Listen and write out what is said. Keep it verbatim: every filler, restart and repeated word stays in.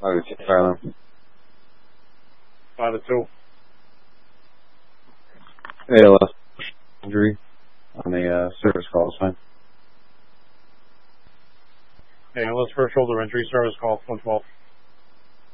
Five to two, Thailand. Five to two. A L S injury on a uh, service call, it's fine. A L S first shoulder injury, service call, one twelve.